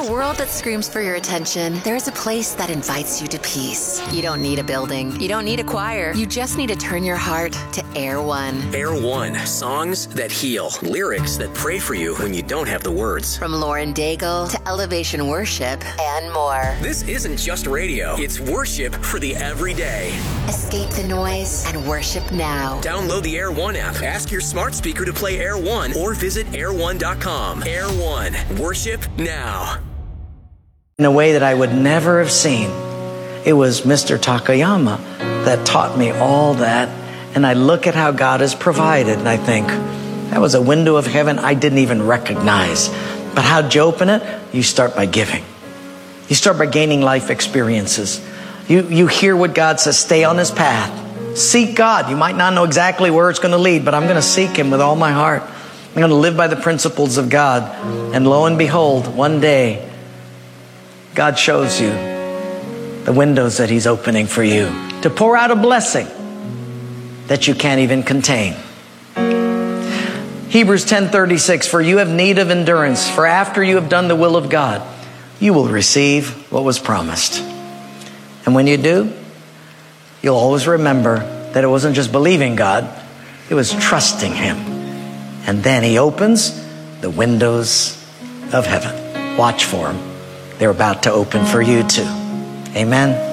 a world that screams for your attention, there's a place that invites you to peace. You don't need a building. You don't need a choir. You just need to turn your heart to Air One. Air One. Songs that heal. Lyrics that pray for you when you don't have the words. From Lauren Daigle to Elevation Worship and more. This isn't just radio. It's worship for the everyday. Escape the noise and worship now. Download the Air One app. Ask your smart speaker to play Air One or visit air1.com. Air One. Worship now. In a way that I would never have seen. It was Mr. Takayama that taught me all that. And I look at how God has provided and I think, that was a window of heaven I didn't even recognize. But how'd you open it? You start by giving. You start by gaining life experiences. You hear what God says, stay on His path. Seek God. You might not know exactly where it's going to lead, but I'm going to seek Him with all my heart. I'm going to live by the principles of God. And lo and behold, one day, God shows you the windows that He's opening for you to pour out a blessing that you can't even contain. Hebrews 10:36, for you have need of endurance, for after you have done the will of God, you will receive what was promised. And when you do, you'll always remember that it wasn't just believing God, it was trusting Him. And then He opens the windows of heaven. Watch for them. They're about to open for you too. Amen.